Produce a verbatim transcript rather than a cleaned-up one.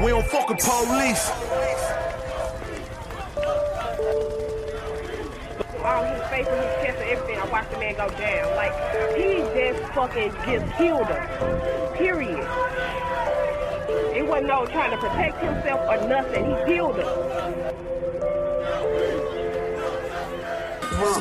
We don't fuck with police. All his face and his chest and everything, I watched the man go down. Like, he just fucking just killed her. Period. It wasn't no trying to protect himself or nothing. He killed her.